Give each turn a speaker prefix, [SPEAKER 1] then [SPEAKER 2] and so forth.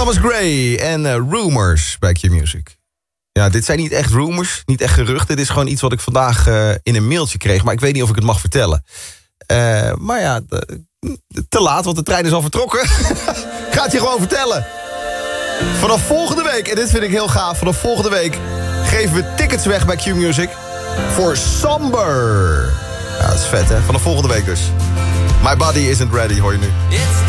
[SPEAKER 1] Thomas Gray en Rumors bij Q-Music. Ja, dit zijn niet echt rumors, niet echt geruchten. Dit is gewoon iets wat ik vandaag in een mailtje kreeg. Maar ik weet niet of ik het mag vertellen. Maar ja, te laat, want de trein is al vertrokken. Ik ga het je gewoon vertellen. Vanaf volgende week, en dit vind ik heel gaaf... vanaf volgende week geven we tickets weg bij Q-Music... voor Somber. Ja, dat is vet, hè? Vanaf volgende week dus. My body isn't ready, hoor je nu.